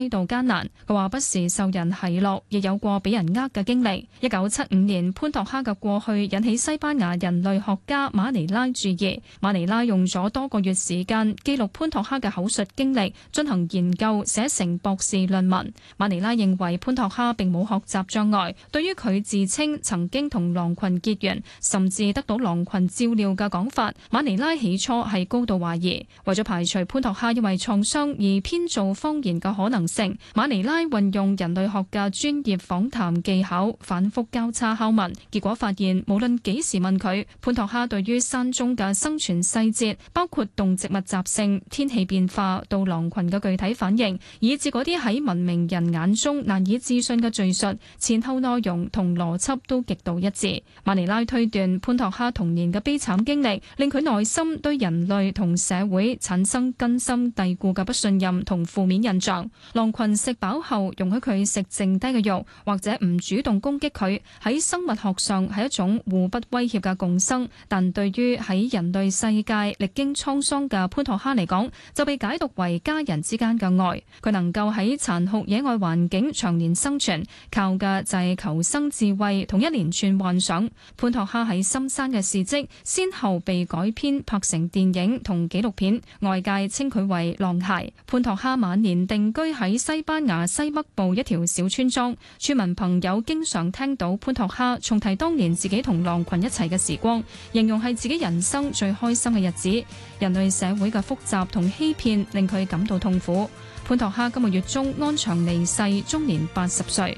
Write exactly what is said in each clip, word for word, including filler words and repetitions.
呢度艱難，佢話不時受人奚落，亦有過俾人呃嘅經歷。一九七五年，潘托克嘅過去引起西班牙人類學家馬尼拉注意。馬尼拉用咗多個月時間記錄潘托克嘅口述經歷，進行研究，寫成博士論文。馬尼拉認為潘托克並冇學習障礙，對於佢自稱曾經同狼群結緣，甚至得到狼群照料嘅講法，馬尼拉起初係高度懷疑。為咗排除潘托克因為創傷而編造謊言嘅可能性，馬尼拉運用人類學嘅專業訪談技巧，反覆交叉拷問，結果發現無論幾時問佢，潘托克對於山中嘅生存細節，包括動植物習性、天氣變化到狼群嘅具體反應，以至嗰啲喺文明人眼中難以置信嘅敘述，前後內容同邏輯都極度一致。馬尼拉推斷潘托克童年嘅悲慘經歷，令佢內心對人類同社會產生根深蒂固嘅不信任同負面印象。狼群食飽後容許佢食剩低嘅肉，或者唔主動攻擊佢，喺生物學上係一種互不威脅嘅共生。但對於喺人類世界歷經滄桑嘅潘托克嚟講，就被解讀為家人之間嘅愛。佢能夠喺殘酷野外環境長年生存，靠嘅就係求生智慧同一連串幻想。潘托克喺深山嘅事蹟，先後被改編拍成電影同紀錄片，外界稱佢為狼孩。潘托克晚年定居喺西班牙西北部一條小村莊，村民朋友經常聽到潘托克重提當年自己同狼群一齊嘅時光，形容係自己人生最開心嘅日子。人類社會嘅複雜同欺騙令佢感到痛苦。潘托克今個月中安詳離世，終年八十歲。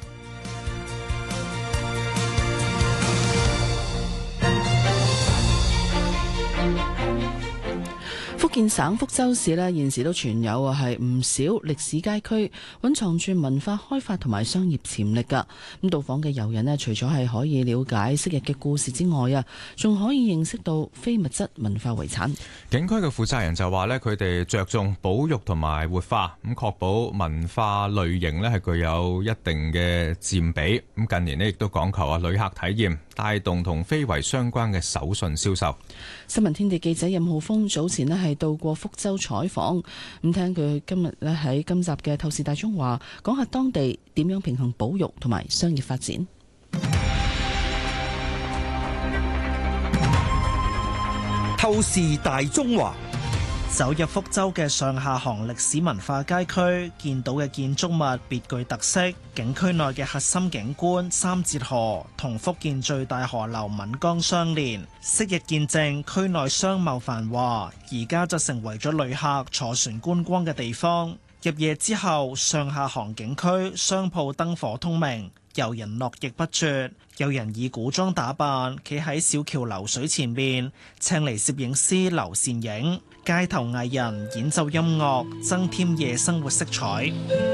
福建省福州市呢，現時都存有啊，係唔少歷史街區，蘊藏住文化開發同埋商業潛力噶。咁到訪嘅遊人呢，除咗係可以了解昔日嘅故事之外啊，仲可以認識到非物質文化遺產。 景區嘅負責人就話呢，佢哋着重保育同埋活化，咁確保文化類型呢係具有一定嘅佔比。咁近年呢，亦都講求啊旅客體驗，帶動同非遺相關嘅手信銷售。 新聞天地記者任浩峰早前呢係到過福州採訪，咁聽佢今日咧喺今集嘅透視大中華講下當地點樣平衡保育同埋商業發展。 透視大中華。走入福州嘅上下杭歷史文化街區，見到嘅建築物別具特色。景區內嘅核心景觀三節河同福建最大河流閩江相連，昔日見證區內商貿繁華，而家就成為咗旅客坐船觀光嘅地方。入夜之後，上下杭景區商鋪燈火通明，遊人絡繹不絕。有人以古裝打扮，企喺小橋流水前面，請嚟攝影師留倩影。街頭藝人演奏音樂，增添夜生活色彩。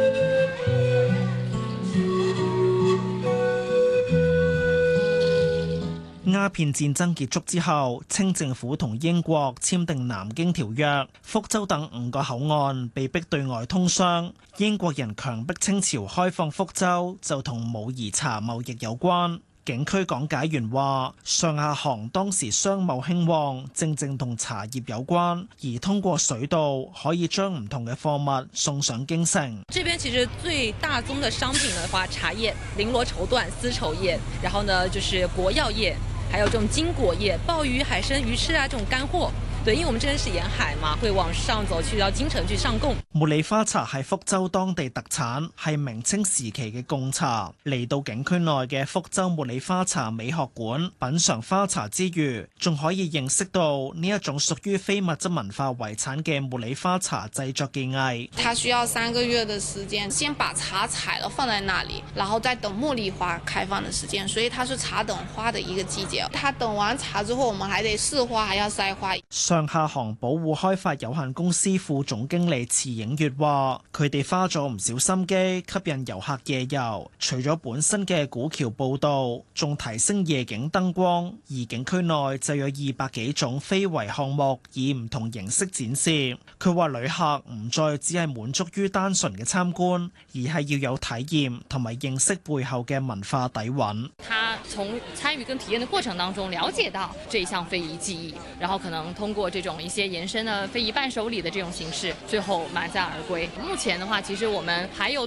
鴉片戰爭結束之後，清政府同英國簽訂南京條約，福州等五個口岸被迫對外通商。英國人強迫清朝開放福州，就同武夷茶貿易有關。景區講解員話，上下杭當時商貿興旺，正正同茶葉有關，而通過水道可以將唔同嘅貨物送上京城。 這邊其實最大宗的商品的話，茶葉、绫羅綢緞、絲綢業，然後呢就是國藥業，還有這種金果業、鮑魚、海參、魚翅啊，這種乾貨。對，因為我們這邊是沿海嘛，會往上走去到京城去上貢。 茉莉花茶係福州當地特產，係明清時期嘅貢茶。嚟到景區內嘅福州茉莉花茶美學館，品嘗花茶之餘，仲可以認識到呢一種屬於非物質文化遺產嘅茉莉花茶製作技藝。 它需要三個月的時間，先把茶採了放在那裡，然後再等茉莉花開放的時間，所以它是茶等花的一個季節。它等完茶之後，我們還得試花，還要篩花。 上下杭保護開發有限公司副總經理池影月話，佢哋花咗唔少心機吸引遊客夜遊，除咗本身嘅古橋步道，仲提升夜景燈光，而景區內就有二百幾種非遺項目以唔同形式展示。佢話旅客唔再只係滿足於單純嘅參觀，而係要有體驗同埋認識背後嘅文化底蘊。 他從參與跟體驗的過程當中了解到這一項非遺技藝，然後可能通過过这种一些延伸的非遗伴手礼的这种形式，最后满载而归。目前的话，其实我们还有